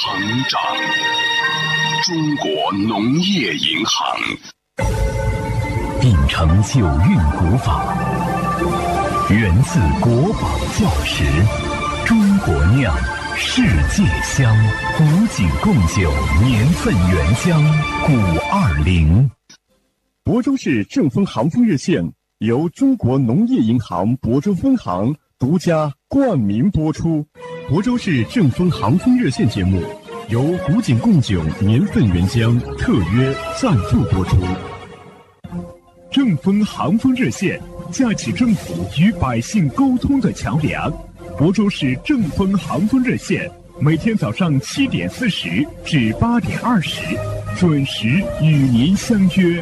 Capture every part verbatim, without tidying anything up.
膨胀。中国农业银行秉承九韵古法，源自国宝教识，中国酿，世界香，古井贡酒年份原香古二零。 亳州市正丰航风热线由中国农业银行亳州分行独家冠名播出。亳州市正丰航风热线节目由古井贡酒年份原香特约赞助播出。正丰航风热线架起政府与百姓沟通的桥梁。亳州市正丰航风热线每天早上七点四十至八点二十准时与您相约。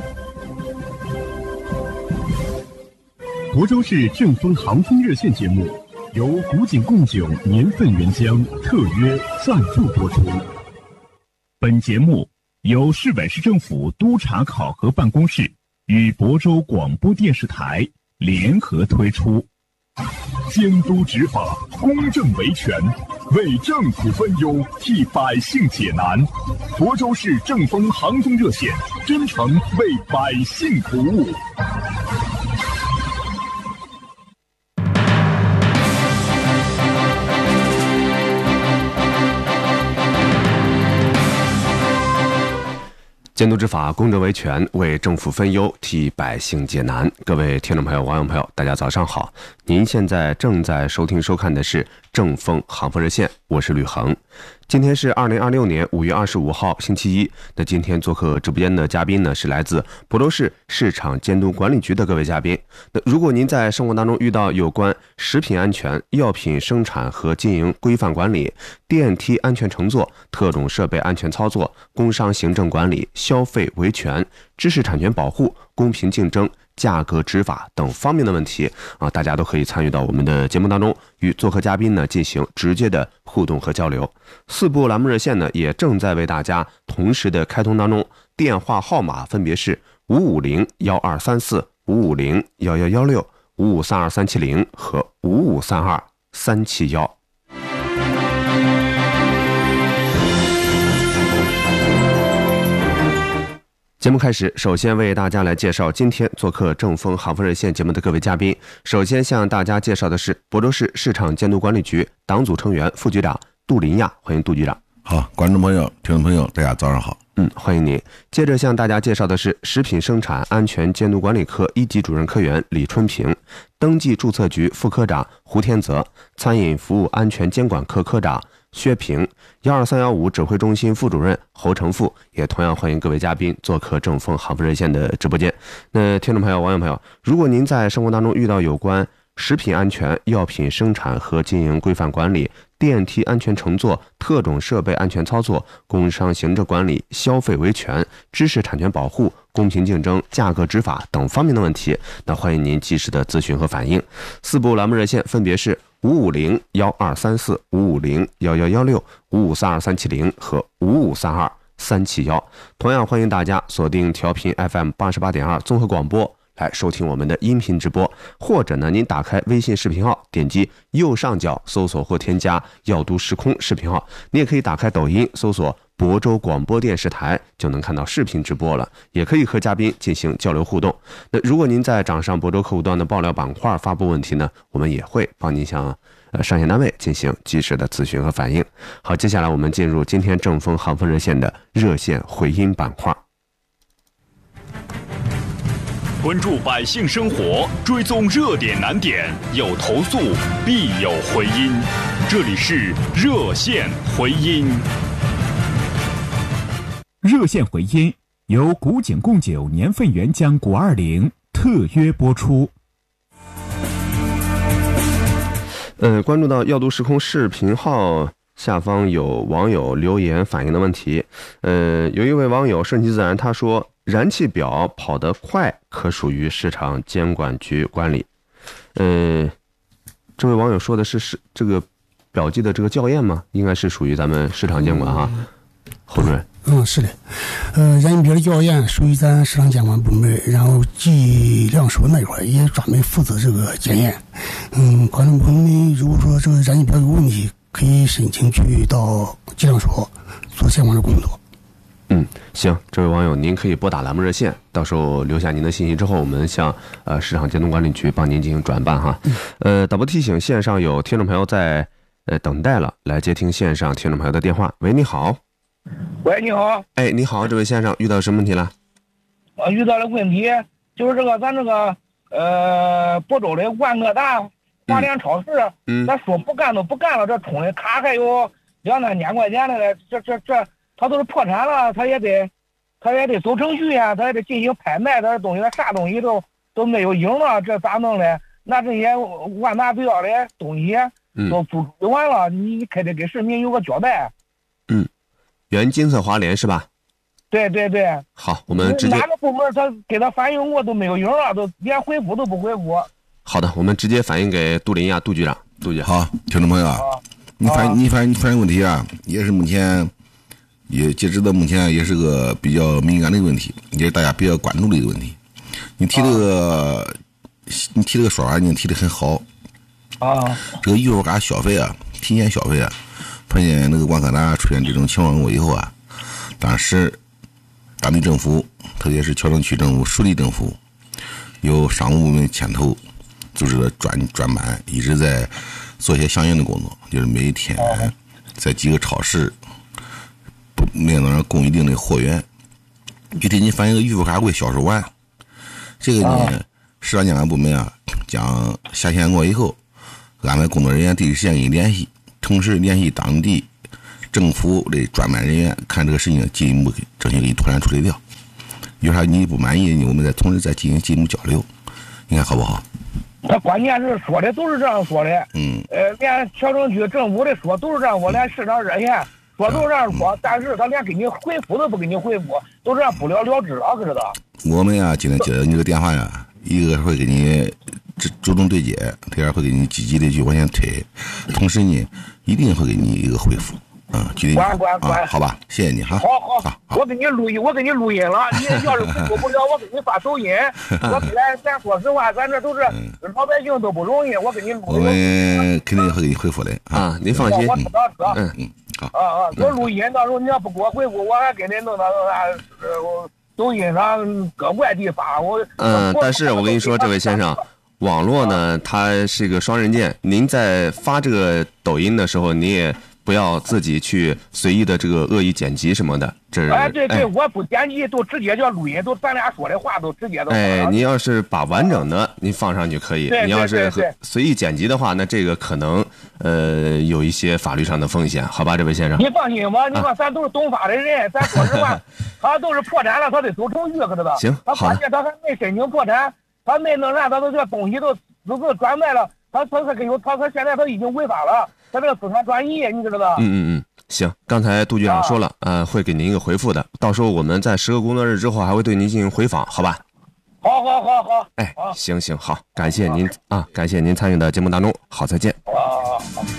亳州市正丰航风热线节目由古井贡酒年份原香特约赞助播出。本节目由市委市政府督察考核办公室与亳州广播电视台联合推出。监督执法，公正维权，为政府分忧，替百姓解难。亳州市正丰航风热线真诚为百姓服务。 监督执法，公正维权，为政府分忧，替百姓解难。各位听众朋友、网友朋友，大家早上好！您现在正在收听收看的是正丰航风热线，我是吕恒。今天是二零二六年五月二十五号，星期一。那今天做客直播间的嘉宾呢，是来自亳州市市场监督管理局的各位嘉宾。那如果您在生活当中遇到有关食品安全、药品生产和经营规范管理、电梯安全乘坐、特种设备安全操作、工商行政管理、消费维权、知识产权保护、公平竞争、价格执法等方面的问题啊，大家都可以参与到我们的节目当中，与做客嘉宾呢进行直接的互动和交流。四部栏目热线呢也正在为大家同时的开通当中，电话号码分别是五五零幺二三四、五五零幺幺幺六、五五三二三七零和五五三二三七幺。节目开始，首先为大家来介绍今天做客正丰航风热线节目的各位嘉宾。首先向大家介绍的是亳州市市场监督管理局党组成员、副局长杜林亚，欢迎杜局长。 好，观众朋友、听众朋友，大家早上好。 嗯，欢迎您。接着向大家介绍的是食品生产安全监督管理科一级主任科员李春平，登记注册局副科长胡天泽，餐饮服务安全监管科科长薛平，幺二三幺五指挥中心副主任侯成富，也同样欢迎各位嘉宾做客正丰航风热线的直播间。那听众朋友、网友朋友，如果您在生活当中遇到有关食品安全、药品生产和经营规范管理、电梯安全乘坐、特种设备安全操作、工商行政管理、消费维权、知识产权保护、公平竞争、价格执法等方面的问题，那欢迎您及时的咨询和反映。四部栏目热线分别是五五零幺二三四、五五零幺幺幺六、五五三二三七零和五五三二三七幺。同样欢迎大家锁定调频 F M 八十八点二综合广播来收听我们的音频直播，或者呢，您打开微信视频号，点击右上角搜索或添加药都时空视频号，你也可以打开抖音搜索亳州广播电视台，就能看到视频直播了，也可以和嘉宾进行交流互动。那如果您在掌上亳州客户端的爆料板块发布问题呢，我们也会帮您向呃上线单位进行及时的咨询和反映。好，接下来我们进入今天正丰航风热线的热线回音板块。 关注百姓生活，追踪热点难点，有投诉必有回音。这里是热线回音。 热线回音由古井贡酒年份原浆古二零特约播出。 呃，关注到药都时空视频号下方有网友留言反映的问题。呃，有一位网友顺其自然，他说燃气表跑得快可属于市场监管局管理。呃，这位网友说的是是这个表记的这个校验吗？应该是属于咱们市场监管哈。侯主任。 嗯，是的，呃，燃气表的校验属于咱市场监管部门，然后计量所那块也专门负责这个检验。嗯，观众朋友们，如果说这个燃气表有问题，可以申请去到计量所， 做相关的工作。 嗯，行，这位网友，您可以拨打栏目热线，到时候留下您的信息之后，我们向呃市场监督管理局帮您进行转办哈。呃，导播提醒，线上有听众朋友在呃等待了，来接听线上听众朋友的电话。喂，你好。 喂，你好。 哎，你好，这位先生，遇到什么问题了？ 我遇到了问题，就是这个咱这个呃亳州的万科大华联超市， 嗯， 咱说不干都不干了，这充的卡还有两三千块钱的了，这这这。他都是破产了，他也得，他也得走程序呀，他也得进行拍卖，他的东西，他啥东西都都没有影了，这咋弄嘞？那这些万达必要的东西都付出完了，你你可得给市民有个交代。 嗯，原金色华联是吧？ 对对对。 好，我们直接哪个部门他给他反映过都没有影了，都连回复都不回复。 好的，我们直接反映给杜林亚杜局长。杜局长， 好，听众朋友啊，你反你反你反映问题啊，也是目前。也截止到目前也是个比较敏感的一个问题，也是大家比较关注的一个问题。你提这个，你提这个说法，你提的很好。 啊， 这个预付卡消费啊，提前消费啊，发现那个万科达出现这种情况过以后啊，当时当地政府，特别是谯城区政府、属地政府，由商务部门牵头组织了专专班，一直在做一些相应的工作，就是每天在几个超市。面子上供一定的货源，具体你反映个预付卡未销售完，这个呢，市场监管部门啊，将下线过以后，安排工作人员第一时间给你联系，同时联系当地政府的专门人员，看这个事情进一步争取给你妥善处理掉。有啥你不满意，我们再同时再进行进一步交流，你看好不好？ 他关键是说的都是这样说的， 嗯， 呃，连谯城区政府的说都是这样，我连市场热线。说都这样说，但是他连给你回复都不给你回复，都这样不了了之了，可知道？ 我们呀，今天接到你这个电话呀，一个会给你主动对接，第二会给你积极的去往前推，同时呢，一定会给你一个回复。嗯，具体关关关， 啊，好吧，谢谢你哈。 好好，啊、我给你录音，我给你录音了。你要是回复不了，我给你发抖音。我本来咱说实话，咱这都是老百姓都不容易，我给你录。 我们肯定会给你回复的啊， 您放心。 我知道知道。 嗯嗯，好。 啊啊，我录音，到时候你要不给我回复，我还给你弄到那呃抖音上搁外地发。我嗯，但是我跟你说，这位先生。网络呢，它是一个双刃剑。您在发这个抖音的时候，你也不要自己去随意的这个恶意剪辑什么的。这是哎，对对，哎、我不剪辑，都直接叫录音，都咱俩说的话都直接都。 哎，您要是把完整的您放上就可以。 对你要是对随意剪辑的话，那这个可能呃有一些法律上的风险，好吧，这位先生。 你放心吧，你看咱都是懂法的人，咱说实话，他都是破产了，他得走程序，可知道？ 行， 他关键他还没申请破产。他没弄啥，他都这东西都都都转卖了，他他他有他他现在他已经违法了，他这个资产转移，你知道？ 嗯嗯嗯，行，刚才杜局长说了，啊、呃，会给您一个回复的，到时候我们在十个工作日之后还会对您进行回访，好吧？ 好好好好， 哎，行行好，感谢您啊，感谢您参与的节目当中，好，再见。 啊。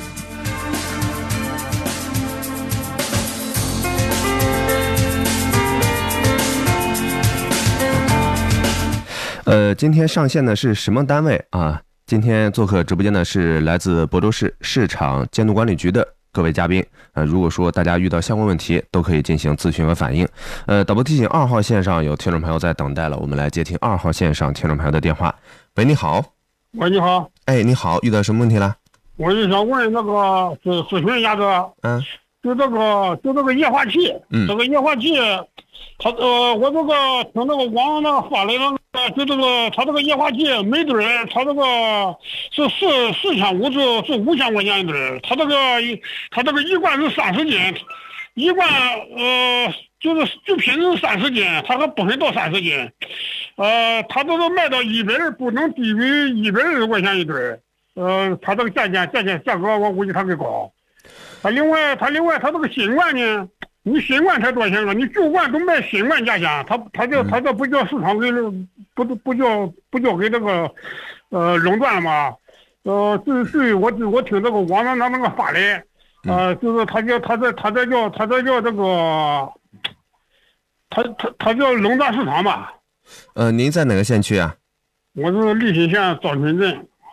呃，今天上线的是什么单位啊？今天做客直播间的是来自亳州市市场监督管理局的各位嘉宾。呃，如果说大家遇到相关问题，都可以进行咨询和反映。呃，导播提醒，二号线上有听众朋友在等待了，我们来接听二号线上听众朋友的电话。喂，你好。 喂，你好。 哎，你好，遇到什么问题了？ 我就想问那个咨咨询一下子， 嗯， 就这个就这个液化气， 嗯， 这个液化气。他呃，我这个从那个网上那个发来那个，就这个他这个液化气每吨，他这个是四四千五至是五千块钱一吨，他这个他这个一罐是三十斤，一罐呃就是就品是三十斤，他还不会到三十斤，呃，他这个卖到一百二，不能低于一百二十块钱一吨，呃，他这个价钱价钱价格我估计他会高，他另外他另外他这个新罐呢。你新罐才多少钱了？你旧罐都卖新罐价钱，他他这他这不叫市场给不不叫不叫给这个呃垄断了吗？呃，至至于我我听这个网上那那个发来，呃，就是他叫他这他这叫他这叫这个，他他他叫垄断市场吧？ 呃，您在哪个县区啊？ 我是立新县枣群镇。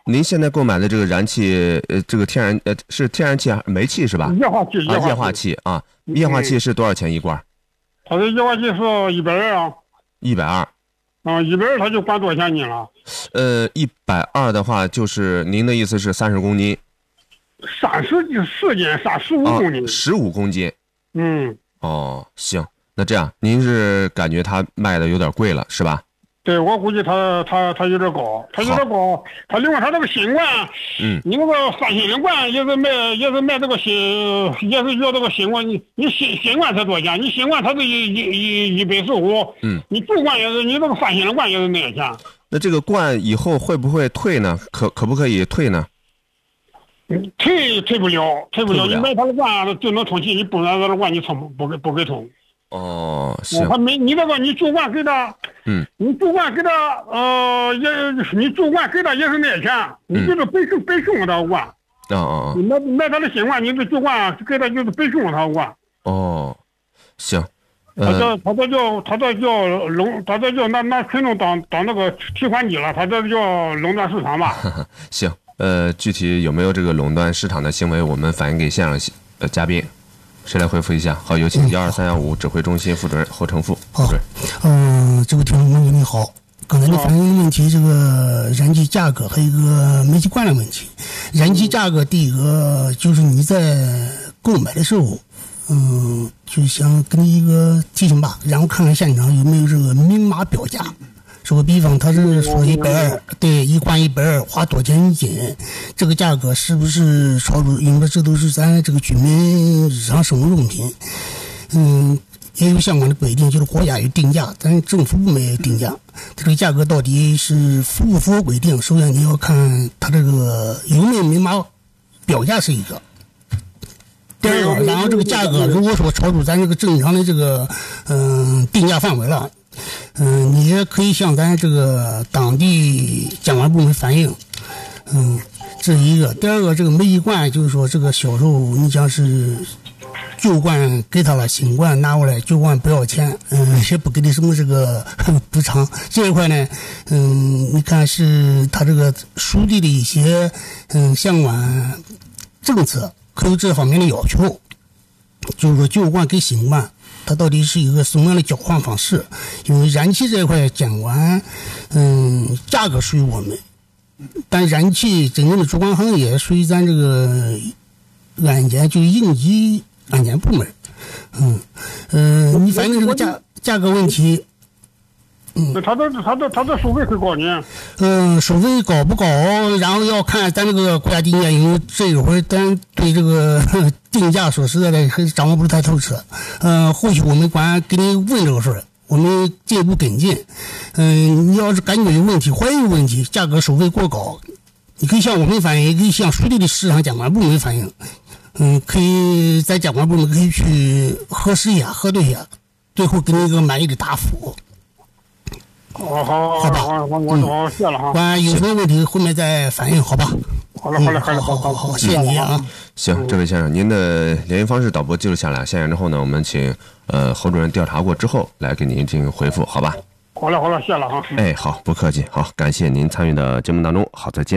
您现在购买的这个燃气，呃，这个天然呃是天然气还是煤气是吧？ 液化气， 啊，液化气啊，液化气是多少钱一罐？ 它的液化气是一百二啊。 一百二。 啊，一百二他就管多少钱斤了？ 呃，一百二的话，就是您的意思是三十公斤？ 三十四斤，三十五公斤。 十五公斤。 嗯。 哦，行，那这样您是感觉它卖的有点贵了，是吧？ 对，我估计他他他有点高，他有点高。他另外他这个新冠， 嗯， 你那个三新零冠也是卖也是卖这个新，也是要这个新冠。你你新新冠才多少钱？你新冠它是一一一一百四五， 嗯， 你旧冠也是，你这个三新零冠也是那个钱。 那这个冠以后会不会退呢？可可不可以退呢？ 嗯，退退不了，退不了。你买他的冠就能充气，你不买他的冠你充不不给不给充。 哦，行。 他没你这个你旧冠给他， 嗯， 你旧冠给他，呃，也你旧冠给他也是那钱，你就是白送白送他冠。 哦哦。 你买买他的新冠，你这旧冠给他就是白送他冠。 哦，行。 他这他这叫他这叫垄，他这叫拿拿群众当当那个提款机了，他这叫垄断市场吧。 行，呃，具体有没有这个垄断市场的行为，我们反映给现场呃嘉宾。谁来回复一下？好，有请幺二三幺五指挥中心副主任侯成富。 好，嗯、呃，这位听众朋友你好，刚才你反映的问题，这个燃气价格还有一个煤气罐的问题。燃气价格，第一个就是你在购买的时候，嗯、呃，就想给你一个提醒吧，然后看看现场有没有这个明码标价。说个比方，他是说一百二，对，一罐一百二，花多钱一斤，这个价格是不是超出？因为这都是咱这个居民日常生活用品，嗯，也有相关的规定，就是国家有定价，咱政府部门也有定价，这个价格到底是符不符合规定？首先你要看它这个有没有明码标价是一个。第二个，然后这个价格如果说超出咱这个正常的这个嗯、呃、定价范围了。嗯，你也可以向咱这个当地监管部门反映。嗯，这是一个。第二个，这个煤气罐就是说这个销售，你像是旧罐给他了，新罐拿过来，旧罐不要钱，嗯，也不给你什么这个补偿。这一块呢，嗯，你看是他这个属地的一些嗯相关政策，可有这方面的要求，就是说旧罐给新罐。它到底是一个什么样的交换方式？因为燃气这一块监管，嗯，价格属于我们，但燃气真正的主管行业属于咱这个安监，就是应急安监部门。嗯，呃，你反映这个价价格问题。 嗯，他这他这他这收费可高呢。 嗯，收费高不高？然后要看咱这个国家定价，因为这一会儿咱对这个定价说实在的还掌握不是太透彻。嗯、呃，后续我们管给你问这个事儿，我们进一步跟进。嗯、呃，你要是感觉有问题、怀疑有问题，价格收费过高，你可以向我们反映，也可以向属地的市场监管部门反映。嗯，可以在监管部门可以去核实一下、核对一下，最后给你一个满意的答复。 哦，好， 好吧， 我我我谢了哈。 完有什么问题后面再反映，好吧？ 好了，好了，好了， 好好好，谢谢你啊。 行，这位先生，您的联系方式导播记录下来，下来之后呢，我们请呃侯主任调查过之后来给您进行回复，好吧？ 好了，好了，谢了哈。 哎，好，不客气，好，感谢您参与的节目当中，好，再见。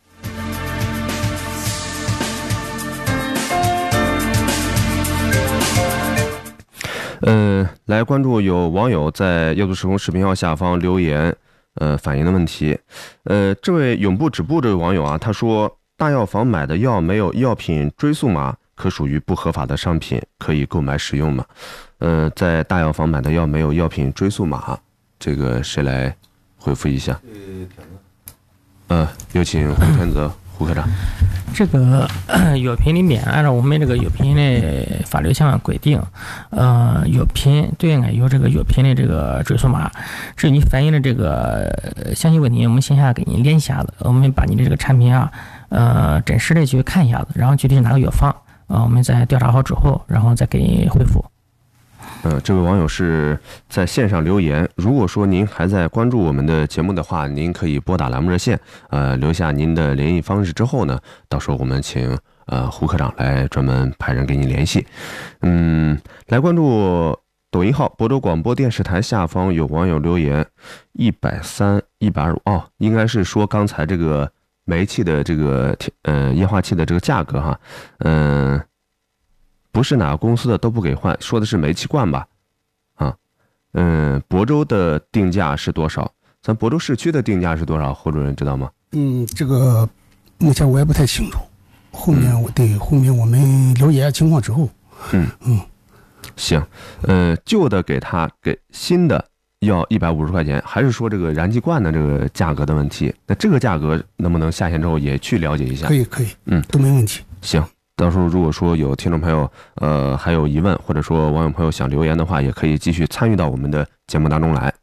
呃，来关注有网友在耀都时空视频号下方留言，呃，反映的问题。呃，这位永不止步这位网友啊，他说大药房买的药没有药品追溯码，可属于不合法的商品，可以购买使用吗？呃，在大药房买的药没有药品追溯码，这个谁来回复一下？呃，有请胡天泽胡科长。 这个药品里面，按照我们这个药品的法律相关规定，呃，药品对应有这个药品的这个追溯码。至于你反映的这个详细问题，我们线下给你联系一下子，我们把你的这个产品啊，呃，真实的去看一下子，然后具体是哪个药房，呃，我们再调查好之后，然后再给你回复。 呃，这位网友是在线上留言。如果说您还在关注我们的节目的话，您可以拨打栏目热线，呃，留下您的联系方式之后呢，到时候我们请呃胡科长来专门派人给你联系。嗯，来关注抖音号亳州广播电视台下方有网友留言，一百三、一百二十五哦，应该是说刚才这个煤气的这个呃液化气的这个价格哈，嗯、呃，不是哪个公司的都不给换，说的是煤气罐吧？啊，嗯、呃，亳州的定价是多少？咱亳州市区的定价是多少？侯主任知道吗？ 嗯，这个目前我也不太清楚，后面我、嗯、对后面我们了解一下情况之后， 嗯嗯，行，呃，旧的给他，给新的要一百五十块钱，还是说这个燃气罐的这个价格的问题？那这个价格能不能下线之后也去了解一下？ 可以，可以， 嗯， 都没问题。 行，到时候如果说有听众朋友呃还有疑问，或者说网友朋友想留言的话，也可以继续参与到我们的节目当中来。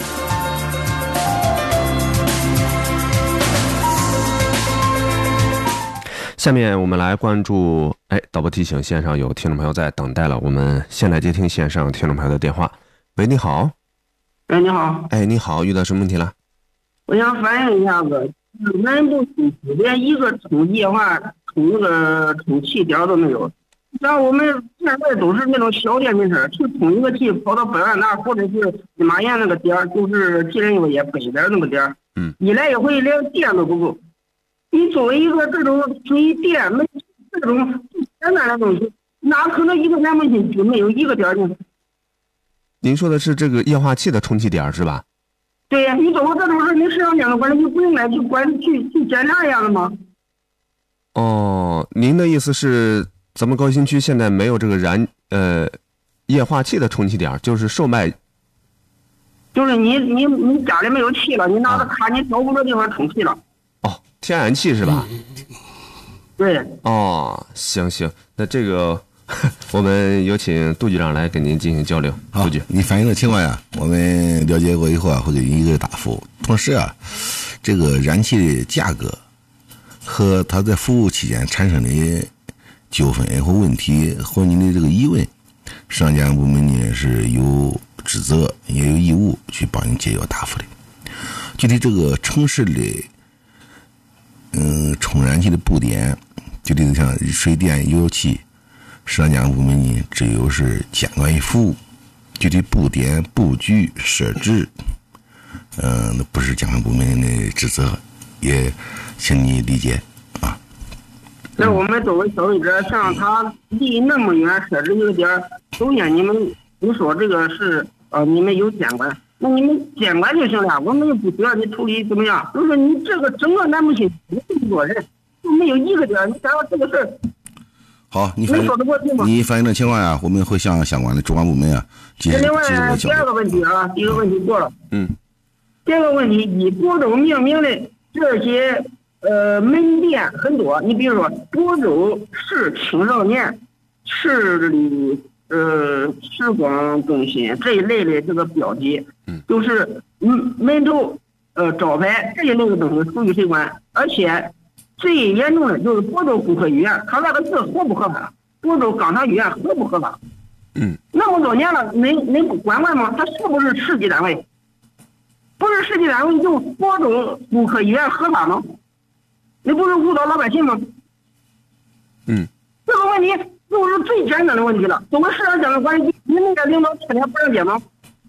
下面我们来关注，哎，导播提醒，线上有听众朋友在等待了，我们先来接听线上听众朋友的电话。喂，你好。 哎，你好。 哎，你好，遇到什么问题了？ 我想反映一下子，南部地区连一个充液化、充那个充气点都没有。像我们现在都是那种小电瓶车，去充一个气跑到北岸那，或者是金马堰那个点，就是吉林油业北边那个点， 嗯， 一来一回连电都不够。你作为一个这种水电煤这种简单的东西，哪可能一个南门新区没有一个点呢？ 您说的是这个液化气的充气点是吧？ 对呀，你作为这种事，你市场监督管理，你不应该去管去去检查一下的吗？ 哦，您的意思是咱们高新区现在没有这个燃呃液化气的充气点，就是售卖。 就是你你你家里没有气了，你拿着卡，你找不着地方充气了。 哦，天然气是吧？ 对。 哦，行行，那这个我们有请杜局长来跟您进行交流。 好，杜局，你反映的情况呀，我们了解过以后啊，会给您一个答复。同时啊，这个燃气的价格和它在服务期间产生的纠纷或问题或您的这个疑问，市场监管部门呢是有职责也有义务去帮您解决答复的。具体这个城市的嗯，充燃气的布点，就例如像水电、油气，市场监管部门呢，只有是监管与服务，具体布点、布局、设置，嗯，那不是监管部门的职责，也请你理解啊。 那我们作为消费者，像他离那么远设置一个点，首先你们你说这个是呃，你们有监管。那你们监管就行了，我们也不需要你处理怎么样。就是你这个整个南部新区这么多人，就没有一个点，你想想这个事儿。 好，你反映你反映的情况呀，我们会向相关的主管部门啊进行另外呢，第二个问题啊，第一个问题过了。 嗯。 第二个问题，以亳州命名的这些呃门店很多，你比如说亳州市青少年市里。呃，时光中心这一类的这个标记， 嗯， 就是嗯门头呃招牌这一类的东西属于谁管？而且最严重的就是亳州骨科医院，它那个字合不合法？亳州肛肠医院合不合法？ 嗯， 那么多年了，恁恁不管管吗？它是不是市级单位？不是市级单位，就亳州骨科医院合法吗？你不是误导老百姓吗？ 嗯， 这个问题。就是最简单的问题了。作为市场监督管理，你们的领导天天不让解吗？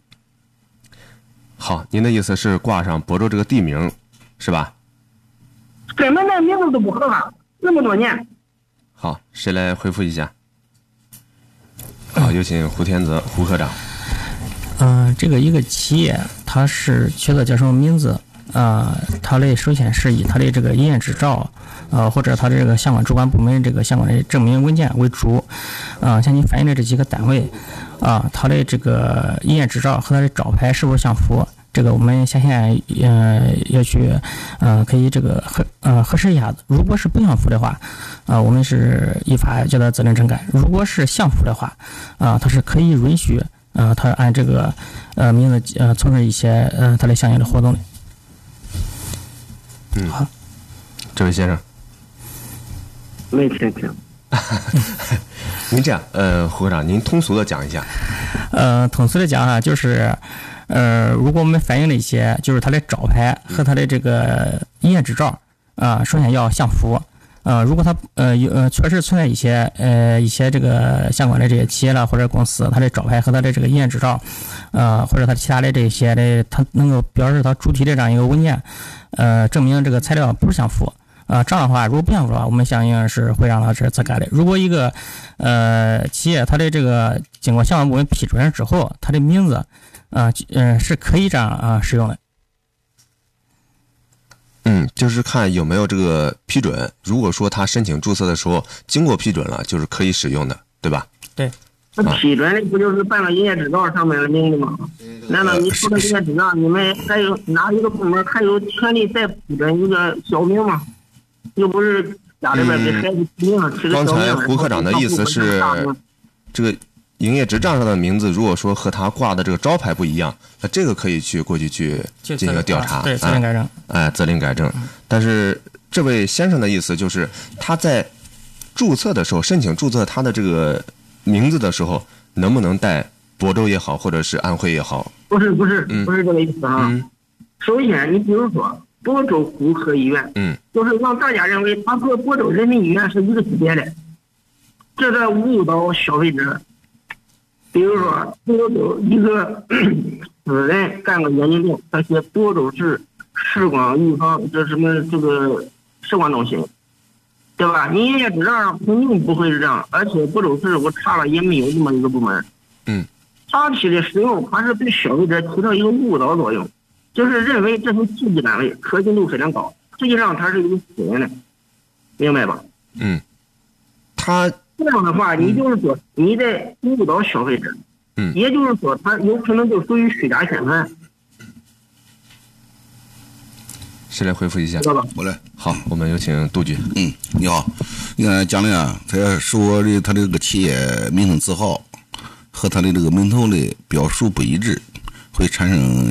好，您的意思是挂上亳州这个地名，是吧？ 根本连名字都不合法，那么多年。 好，谁来回复一下？好，有请胡天泽胡科长。 嗯、呃，这个一个企业，它是取得叫什么名字？啊、呃，它的首先是以它的这个营业执照，呃，或者它的这个相关主管部门这个相关的证明文件为主。啊、呃，像你反映的这几个单位，啊、呃，它的这个营业执照和它的招牌是否相符？这个我们下线呃要去呃可以这个核呃核实一下子。如果是不相符的话，啊、呃，我们是依法叫他责令整改；如果是相符的话，啊、呃，它是可以允许呃他按这个呃名字呃从事一些呃它的相应的活动的。 嗯，好，这位先生， 没听听。 您这样，呃，胡科长，您通俗的讲一下。 呃，通俗的讲啊，就是，呃，如果我们反映了一些，就是它的招牌和它的这个营业执照啊、呃，首先要相符。呃，如果它呃有呃确实存在一些呃一些这个相关的这些企业了或者公司，它的招牌和它的这个营业执照，呃或者它其他的这些的，它能够表示它主体的这样一个文件，呃证明这个材料不是相符， 呃，这样的话，如果不相符的话，我们相应是会让他是责改的。如果一个呃企业它的这个经过相关部门批准之后，它的名字啊嗯、呃、是可以这样啊、呃、使用的。 嗯，就是看有没有这个批准。如果说他申请注册的时候经过批准了，就是可以使用的，对吧？ 对。 那批准的不就是办了营业执照上面的名字吗？难道你出了营业执照，你们还有哪一个部门还有权利再批准一个小名吗？又不是家里边给孩子起名了，起个小名。 刚才胡科长的意思是，这个营业执照上的名字，如果说和他挂的这个招牌不一样，那这个可以去过去去进行一个调查， 对，责令改正。 哎，责令改正。但是这位先生的意思就是，他在注册的时候，申请注册他的这个名字的时候，能不能带亳州也好，或者是安徽也好？ 不是不是不是这个意思啊。 嗯、 首先，你比如说亳州湖河医院， 嗯， 就是让大家认为它和亳州人民医院是一个级别的，这在误导消费者。比如说，亳州一个私人干个眼镜店，他写亳州市视光预防这什么这个视光中心，对吧？你营业执照上肯定不会是这样，而且亳州市我查了也没有这么一个部门。 嗯， 长期的使用，它是对消费者起到一个误导作用，就是认为这是级级单位，可信度非常高，实际上它是一个私人的，明白吧？ 嗯，他。 这样的话，你就是说你在误导消费者， 嗯， 也就是说，他有可能就属于虚假宣传。 谁来回复一下？ 我来。 好，我们有请杜局。 嗯，你好，你看讲的啊，他说的他这个企业名称字号和他的这个名头的标数不一致，会产生